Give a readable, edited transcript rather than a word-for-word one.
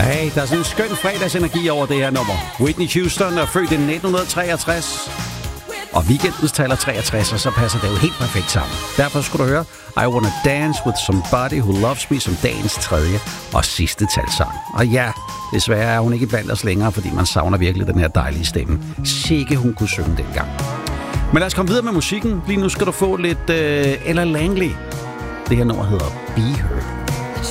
Hey, der er sådan en skøn fredagsenergi over det her nummer. Whitney Houston er født i 1963. Og weekendens taler 63, og så passer det jo helt perfekt sammen. Derfor skulle du høre I Wanna Dance With Somebody Who Loves Me som dagens tredje og sidste talsang. Og ja, desværre er hun ikke blandt os længere, fordi man savner virkelig den her dejlige stemme. Sikke hun kunne synge dengang. Men lad os komme videre med musikken. Lige nu skal du få lidt Ella Langley. Det her nummer hedder Be Heard.